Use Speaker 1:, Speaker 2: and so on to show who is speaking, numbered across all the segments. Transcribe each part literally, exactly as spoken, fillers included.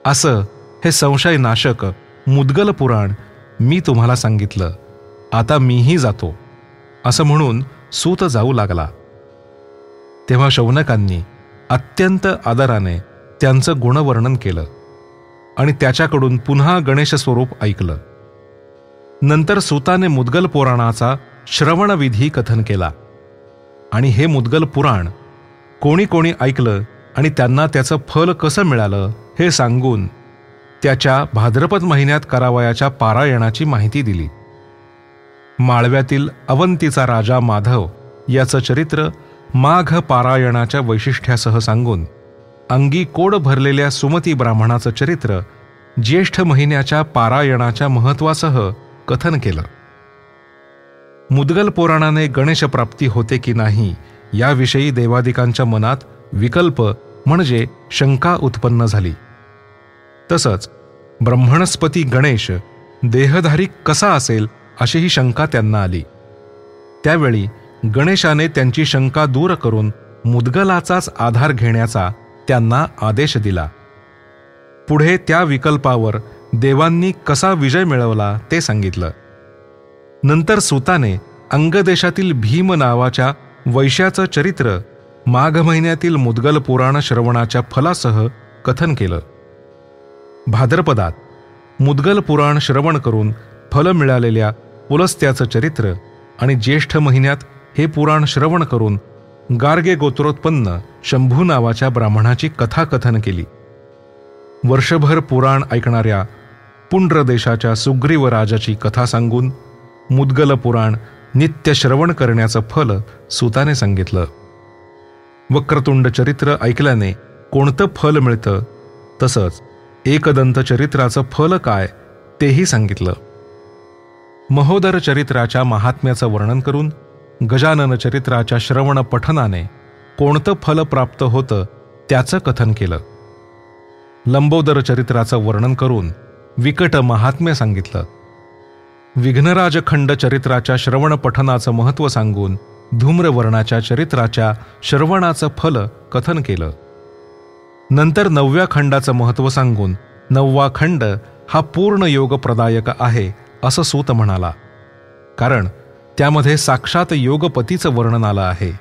Speaker 1: असं हे संशयनाशक मुद्गल पुराण मी तुम्हाला सांगितलं. आता मीही जातो, असं म्हणून सूत जाऊ लागला. तेव्हा शौनकांनी अत्यंत आदराने त्यांचं गुणवर्णन केलं आणि त्याच्याकडून पुन्हा गणेश स्वरूप ऐकलं. नंतर सूताने मुद्गल पुराणाचा श्रवणविधी कथन केला आणि हे मुद्गल पुराण कोणी कोणी ऐकलं आणि त्यांना त्याचं फल कसं मिळालं हे सांगून त्याच्या भाद्रपद महिन्यात करावयाच्या पारायणाची माहिती दिली. माळव्यातील अवंतीचा राजा माधव याचं चरित्र माघ पारायणाच्या वैशिष्ट्यासह सांगून अंगी कोड भरलेल्या सुमती ब्राह्मणाचं चरित्र ज्येष्ठ महिन्याच्या पारायणाच्या महत्वासह कथन केलं. मुद्गल पुराणाने गणेश प्राप्ती होते की नाही याविषयी देवादिकांच्या मनात विकल्प म्हणजे शंका उत्पन्न झाली. तसंच ब्रह्मणस्पती गणेश देहधारी कसा असेल अशीही शंका त्यांना आली. त्यावेळी गणेशाने त्यांची शंका दूर करून मुद्गलाचाच आधार घेण्याचा त्यांना आदेश दिला. पुढे त्या विकल्पावर देवांनी कसा विजय मिळवला ते सांगितलं. नंतर सूताने अंगदेशातील भीम नावाच्या वैश्याचं चरित्र माघ महिन्यातील मुद्गल पुराण श्रवणाच्या फलासह कथन केलं. भाद्रपदात मुद्गल पुराण श्रवण करून फल मिळालेल्या पुलस्त्याचं चरित्र आणि ज्येष्ठ महिन्यात हे पुराण श्रवण करून गार्गे गोत्रोत्पन्न शंभू नावाच्या ब्राह्मणाची कथा कथन केली. वर्षभर पुराण ऐकणाऱ्या पुंड्र देशाच्या सुग्रीव राजाची कथा सांगून मुद्गल पुराण नित्य श्रवण करण्याचं फल सूताने सांगितलं. वक्रतुंड चरित्र ऐकल्याने कोणतं फल मिळतं तसंच एकदंत चरित्राचं फल काय तेही सांगितलं. महोदर चरित्राच्या महात्म्याचं वर्णन करून गजानन चरित्राच्या श्रवण पठनाने कोणतं फल प्राप्त होतं त्याचं कथन केलं. लंबोदर चरित्राचं वर्णन करून विकट महात्म्य सांगितलं. विघ्नराज खंड चरित्राच्या श्रवण पठनाचं महत्त्व सांगून धूम्रवर्णाच्या चरित्राच्या श्रवणाचं फल कथन केलं. नंतर नवव्या खंडाचं महत्त्व सांगून नववा खंड हा पूर्ण योगप्रदायक आहे असं सूत म्हणाला, कारण त्यामध्ये साक्षात योगपतीचं वर्णन आलं आहे.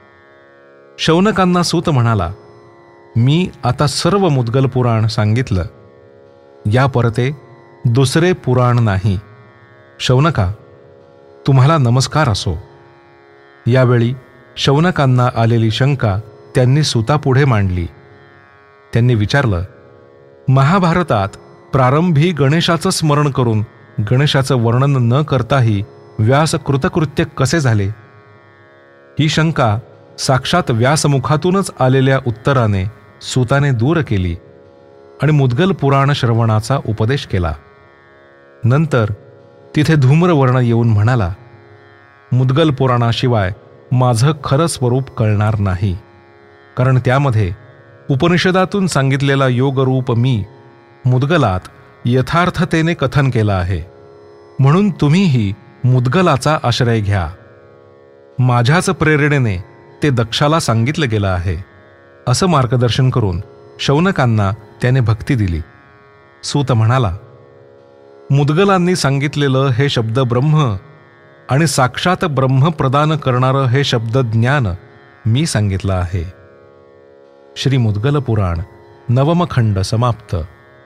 Speaker 1: शौनकांना सूत म्हणाला, मी आता सर्व मुद्गल पुराण सांगितलं, या परते दुसरे पुराण नाही. शौनका, तुम्हाला नमस्कार असो. यावेळी शौनकांना आलेली शंका त्यांनी सूतापुढे मांडली. त्यांनी विचारलं, महाभारतात प्रारंभी गणेशाचं स्मरण करून गणेशाचं वर्णन न करताही व्यास कृतकृत्य कसे झाले? ही शंका साक्षात व्यासमुखातूनच आलेल्या उत्तराने सूताने दूर केली आणि मुद्गल पुराण श्रवणाचा उपदेश केला. नंतर तिथे धूम्रवर्ण येऊन म्हणाला, मुद्गल पुराणाशिवाय माझं खरं स्वरूप कळणार नाही, कारण त्यामध्ये उपनिषदातून सांगितलेला योगरूप मी मुद्गलात यथार्थतेने कथन केला आहे. म्हणून तुम्हीही मुद्गलाचा आश्रय घ्या. माझ्याच प्रेरणेने ते दक्षाला सांगितलं गेलं आहे, असं मार्गदर्शन करून शौनकांना त्याने भक्ती दिली. सूत म्हणाला, मुद्गलांनी सांगितलेलं हे शब्द ब्रह्म आणि साक्षात ब्रह्म प्रदान करणारं हे शब्द ज्ञान मी सांगितलं आहे. श्री मुद्गल पुराण नवम खंड समाप्त.